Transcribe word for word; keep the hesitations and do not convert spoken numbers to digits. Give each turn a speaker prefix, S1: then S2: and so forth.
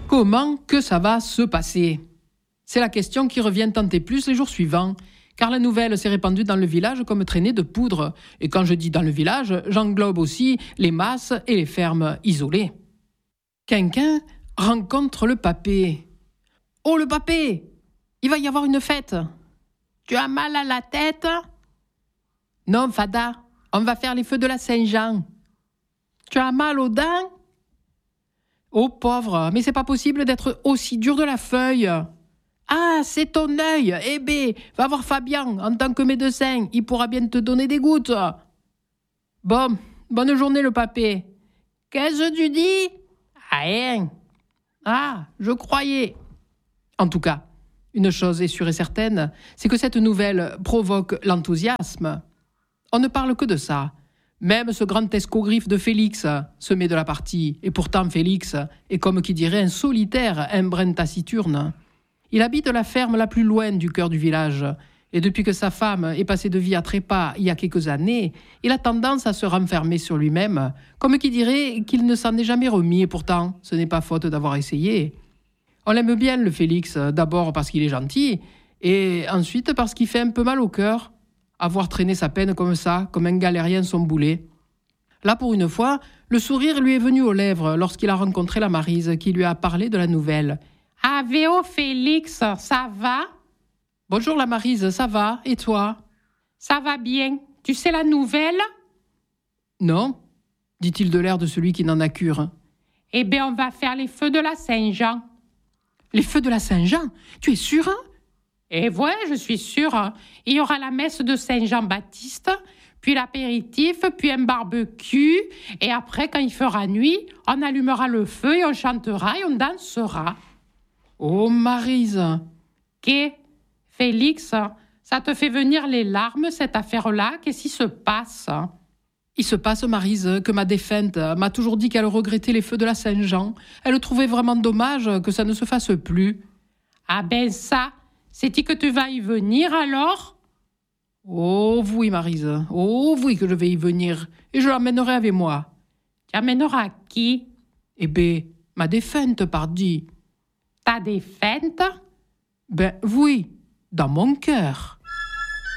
S1: Comment que ça va se passer ? C'est la question qui revient tant et plus les jours suivants, car la nouvelle s'est répandue dans le village comme traînée de poudre. Et quand je dis dans le village, j'englobe aussi les masses et les fermes isolées. Quinquin rencontre le papé. « Oh, le papé ! Il va y avoir une fête !»« Tu as mal à la tête ?»« Non, Fada, on va faire les feux de la Saint-Jean. »« Tu as mal aux dents ?»« Oh, pauvre, mais c'est pas possible d'être aussi dur de la feuille. »« Ah, c'est ton œil. Eh ben, va voir Fabien en tant que médecin. Il pourra bien te donner des gouttes. » Bon, bonne journée le papé. Qu'est-ce que tu dis ? Rien. Ah, je croyais. En tout cas, une chose est sûre et certaine, c'est que cette nouvelle provoque l'enthousiasme. On ne parle que de ça. Même ce grand escogriffe de Félix se met de la partie. Et pourtant, Félix est comme qui dirait un solitaire, un brin taciturne. Il habite la ferme la plus loin du cœur du village. Et depuis que sa femme est passée de vie à trépas il y a quelques années, il a tendance à se renfermer sur lui-même, comme qui dirait qu'il ne s'en est jamais remis. Et pourtant, ce n'est pas faute d'avoir essayé. On l'aime bien, le Félix, d'abord parce qu'il est gentil, et ensuite parce qu'il fait un peu mal au cœur. Avoir traîné sa peine comme ça, comme un galérien son boulet. Là, pour une fois, le sourire lui est venu aux lèvres lorsqu'il a rencontré la Maryse qui lui a parlé de la nouvelle. « Avéo, Félix, ça va ?»« Bonjour la Maryse, ça va, et toi ?»« Ça va bien. Tu sais la nouvelle ?»« Non, dit-il de l'air de celui qui n'en a cure. »« Eh bien, on va faire les feux de la Saint-Jean. »« Les feux de la Saint-Jean ? Tu es sûr ?» Eh ouais, je suis sûre. Il y aura la messe de Saint-Jean-Baptiste, puis l'apéritif, puis un barbecue. Et après, quand il fera nuit, on allumera le feu et on chantera et on dansera. Oh, Maryse. Qu'est, Félix, ça te fait venir les larmes, cette affaire-là? Qu'est-ce qui se passe? Il se passe, Maryse, que ma défunte m'a toujours dit qu'elle regrettait les feux de la Saint-Jean. Elle trouvait vraiment dommage que ça ne se fasse plus. Ah ben ça... C'est-il que tu vas y venir, alors ? Oh oui, Maryse, oh oui que je vais y venir, et je l'emmènerai avec moi. Tu amèneras qui ? Eh ben, ma défunte, pardi. Ta défunte ? Ben oui, dans mon cœur.